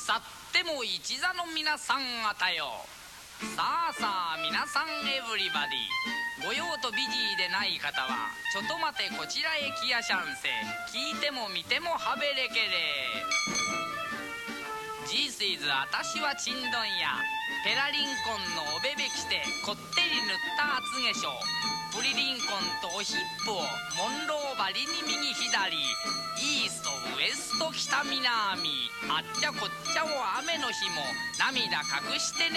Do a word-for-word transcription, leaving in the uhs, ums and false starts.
さっても一座の皆さん方よ。さあさあ皆さんエブリバディ、ご用とビジーでない方はちょっと待てこちらへ来やしゃんせ。聞いても見てもはべれけれ。 This is 私はちんどんや。ペラリンコンのおべべきてこってり塗った厚化粧。プリリンコンとおヒップをモンローバリに右左、イーストウエスト北南、あっちゃこっちゃを雨の日も涙隠してね